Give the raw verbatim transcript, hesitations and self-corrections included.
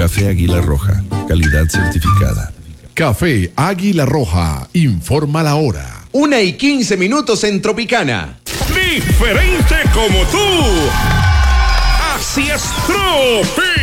Café Águila Roja, calidad certificada. Café Águila Roja, informa la hora. Una y quince minutos en Tropicana. Diferente como tú. Así es, Tropi.